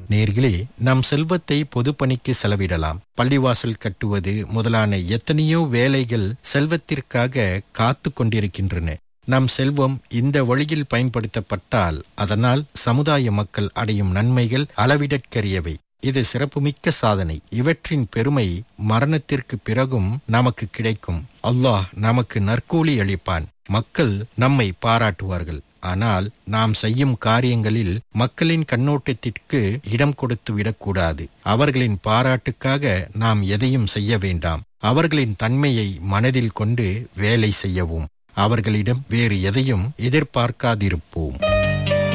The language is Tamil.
நேர்களே, நம் செல்வத்தை பொதுப்பணிக்கு செலவிடலாம். பள்ளிவாசல் கட்டுவது முதலான எத்தனையோ வேலைகள் செல்வத்திற்காக காத்து கொண்டிருக்கின்றன. நம் செல்வம் இந்த வழியில் பயன்படுத்தப்பட்டால் அதனால் சமுதாய மக்கள் அடையும் நன்மைகள் அளவிடற்கரியவை. இது சிறப்புமிக்க சாதனை. இவற்றின் பெருமை மரணத்திற்கு பிறகும் நமக்கு கிடைக்கும். அல்லாஹ் நமக்கு நற்கூலி அளிப்பான். மக்கள் நம்மை பாராட்டுவார்கள். ஆனால் நாம் செய்யும் காரியங்களில் மக்களின் கண்ணோட்டத்திற்கு இடம் கொடுத்து விடக்கூடாது. அவர்களின் பாராட்டுக்காக நாம் எதையும் செய்ய வேண்டாம். அவர்களின் தன்மையை மனதில் கொண்டு வேலை செய்யவும். அவர்களிடம் வேறு எதையும் எதிர்பார்க்காதிருப்போம்.